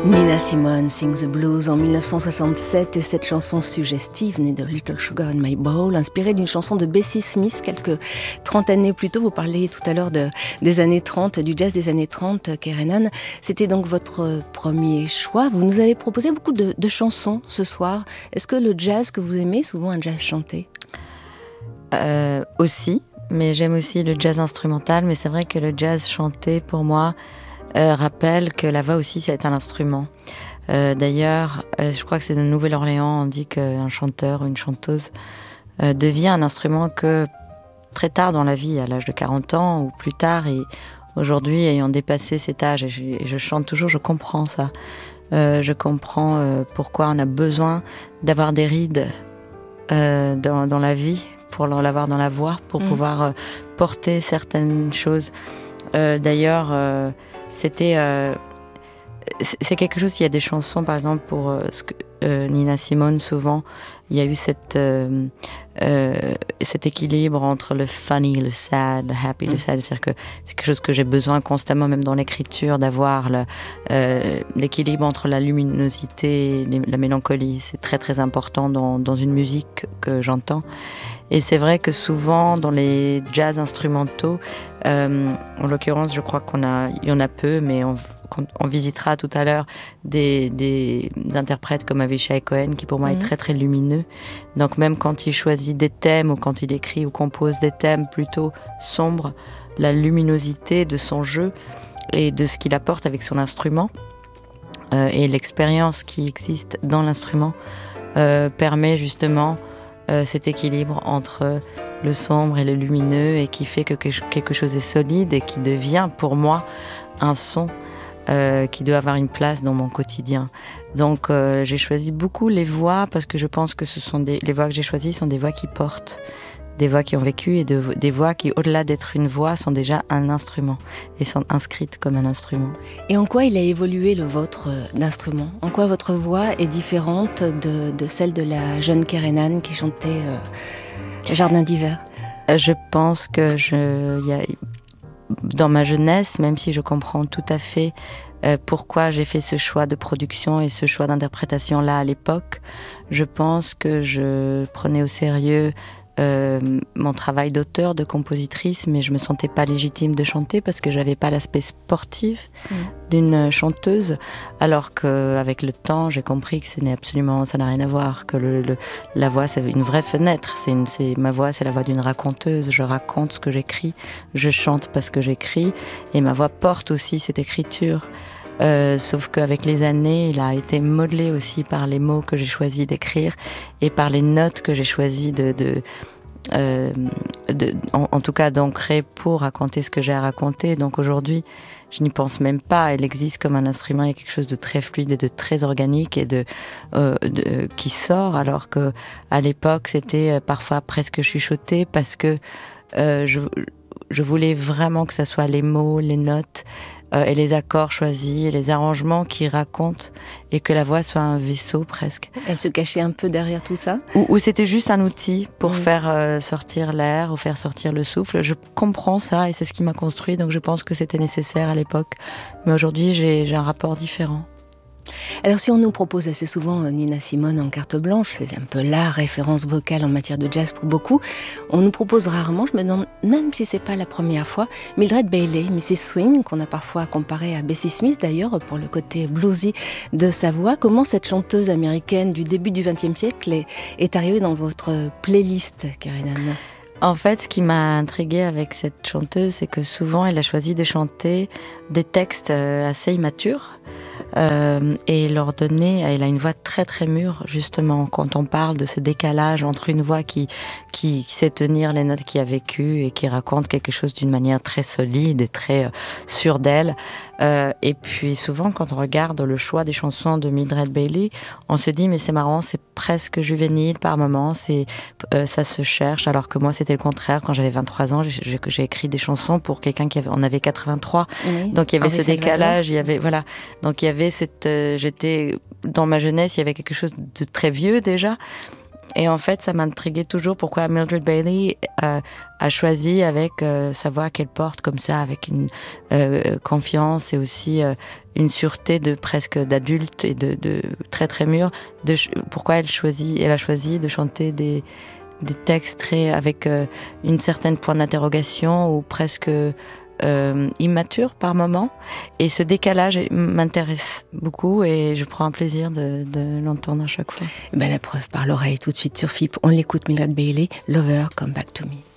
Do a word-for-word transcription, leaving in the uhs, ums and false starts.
Nina Simone sings the blues en mille neuf cent soixante-sept et cette chanson suggestive née de Little Sugar in My Bowl, inspirée d'une chanson de Bessie Smith quelques trente années plus tôt. Vous parliez tout à l'heure de, des années trente, du jazz des années trente, Kerenan. C'était donc votre premier choix. Vous nous avez proposé beaucoup de, de chansons ce soir. Est-ce que le jazz que vous aimez est souvent un jazz chanté ? euh, Aussi, mais j'aime aussi le jazz instrumental. Mais c'est vrai que le jazz chanté, pour moi, Euh, rappelle que la voix aussi c'est un instrument. Euh, d'ailleurs, euh, je crois que c'est de Nouvelle-Orléans, on dit qu'un chanteur ou une chanteuse euh, devient un instrument que très tard dans la vie, à l'âge de quarante ans ou plus tard, et aujourd'hui ayant dépassé cet âge, et je, et je chante toujours, je comprends ça. Euh, je comprends euh, pourquoi on a besoin d'avoir des rides euh, dans, dans la vie, pour l'avoir dans la voix, pour mmh. pouvoir euh, porter certaines choses. Euh, d'ailleurs, euh, c'était, euh, c'est quelque chose, il y a des chansons, par exemple, pour euh, ce que, euh, Nina Simone, souvent, il y a eu cette, euh, euh, cet équilibre entre le funny, le sad, le happy, mm. le sad. C'est-à-dire que c'est quelque chose que j'ai besoin constamment, même dans l'écriture, d'avoir le, euh, l'équilibre entre la luminosité et la mélancolie. C'est très, très important dans, dans une musique que j'entends. Et c'est vrai que souvent, dans les jazz instrumentaux, euh, en l'occurrence, je crois qu'on a, il y en a peu, mais on, on visitera tout à l'heure des, des interprètes comme Avishai Cohen, qui pour moi mmh. est très très lumineux. Donc même quand il choisit des thèmes ou quand il écrit ou compose des thèmes plutôt sombres, la luminosité de son jeu et de ce qu'il apporte avec son instrument euh, et l'expérience qui existe dans l'instrument euh, permet justement Euh, cet équilibre entre le sombre et le lumineux et qui fait que quelque chose est solide et qui devient pour moi un son euh, qui doit avoir une place dans mon quotidien. Donc euh, j'ai choisi beaucoup les voix parce que je pense que ce sont des, les voix que j'ai choisies sont des voix qui portent, des voix qui ont vécu et de, des voix qui, au-delà d'être une voix, sont déjà un instrument et sont inscrites comme un instrument. Et en quoi il a évolué le vôtre d'instrument ? En quoi votre voix est différente de, de celle de la jeune Kerenan qui chantait euh, Jardin d'hiver ? Je pense que je, y a, dans ma jeunesse, même si je comprends tout à fait euh, pourquoi j'ai fait ce choix de production et ce choix d'interprétation-là à l'époque, je pense que je prenais au sérieux Euh, mon travail d'auteur, de compositrice, mais je me sentais pas légitime de chanter parce que j'avais pas l'aspect sportif mmh. d'une chanteuse, alors qu'avec le temps j'ai compris que ce n'est absolument, ça n'a rien à voir, que le, le, la voix c'est une vraie fenêtre, c'est une, c'est, ma voix c'est la voix d'une raconteuse, je raconte ce que j'écris, je chante parce que j'écris et ma voix porte aussi cette écriture. Euh, sauf qu'avec les années, il a été modelé aussi par les mots que j'ai choisi d'écrire et par les notes que j'ai choisi de, de, euh, de en, en tout cas d'ancrer pour raconter ce que j'ai à raconter. Donc aujourd'hui, je n'y pense même pas. Elle existe comme un instrument, il y a quelque chose de très fluide et de très organique et de, euh, de qui sort, alors que à l'époque, c'était parfois presque chuchoté parce que euh, je, je voulais vraiment que ça soit les mots, les notes. Euh, et les accords choisis, et les arrangements qui racontent, et que la voix soit un vaisseau presque. Elle se cachait un peu derrière tout ça ? Ou, ou c'était juste un outil pour mmh. faire euh, sortir l'air, ou faire sortir le souffle. Je comprends ça, et c'est ce qui m'a construit, donc je pense que c'était nécessaire à l'époque. Mais aujourd'hui, j'ai, j'ai un rapport différent. Alors si on nous propose assez souvent Nina Simone en carte blanche, c'est un peu la référence vocale en matière de jazz pour beaucoup, on nous propose rarement, je me demande même si c'est pas la première fois, Mildred Bailey, missus Swing, qu'on a parfois comparée à Bessie Smith d'ailleurs pour le côté bluesy de sa voix. Comment cette chanteuse américaine du début du vingtième siècle est, est arrivée dans votre playlist, Kerenan ? En fait, ce qui m'a intriguée avec cette chanteuse, c'est que souvent elle a choisi de chanter des textes assez immatures. Euh, et leur donner, elle a une voix très très mûre justement quand on parle de ce décalage entre une voix qui, qui, qui sait tenir les notes, qui a vécu et qui raconte quelque chose d'une manière très solide et très euh, sûre d'elle, euh, et puis souvent quand on regarde le choix des chansons de Mildred Bailey, on se dit mais c'est marrant, c'est presque juvénile par moments, c'est, euh, ça se cherche, alors que moi c'était le contraire. Quand j'avais vingt-trois ans, j'ai, j'ai écrit des chansons pour quelqu'un qui avait, en avait quatre-vingt-trois, oui. Donc il y avait Henri ce Salvador. Décalage, il y avait, voilà, donc il y avait cette, euh, j'étais dans ma jeunesse, il y avait quelque chose de très vieux déjà, Et en fait, ça m'intriguait toujours pourquoi Mildred Bailey a, a choisi, avec euh, sa voix qu'elle porte comme ça, avec une euh, confiance et aussi euh, une sûreté de presque d'adulte et de, de très très mûre, de, pourquoi elle, choisit, elle a choisi de chanter des, des textes très, avec euh, une certaine point d'interrogation ou presque euh, immature par moment. Et ce décalage m'intéresse beaucoup et je prends un plaisir de, de l'entendre à chaque fois. Ben, la preuve par l'oreille tout de suite sur F I P. On l'écoute, Mildred Bailey, Lover, Come Back to Me.